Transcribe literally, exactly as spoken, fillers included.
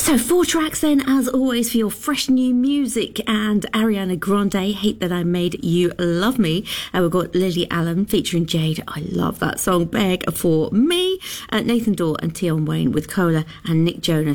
So four tracks then, as always, for your fresh new music. And Ariana Grande, Hate That I Made You Love Me. Uh, we've got Lily Allen featuring Jade. I love that song. Beg for Me. Uh, Nathan Dorr and Tion Wayne with Cola, and Nick Jonas